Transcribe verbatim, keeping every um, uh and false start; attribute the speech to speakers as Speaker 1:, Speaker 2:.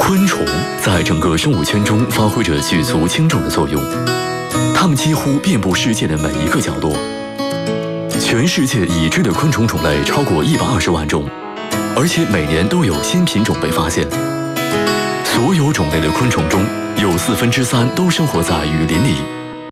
Speaker 1: 昆虫在整个生物圈中发挥着举足轻重的作用，它们几乎遍布世界的每一个角落。全世界已知的昆虫种类超过一百二十万种，而且每年都有新品种被发现。所有种类的昆虫中，有四分之三都生活在雨林里。